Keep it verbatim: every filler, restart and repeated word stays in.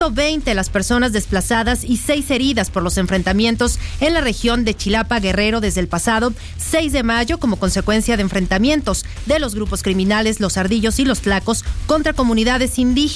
veinte las personas desplazadas y seis heridas por los enfrentamientos en la región de Chilapa, Guerrero, desde el pasado seis de mayo como consecuencia de enfrentamientos de los grupos criminales Los Ardillos y Los Tlacos contra comunidades indígenas.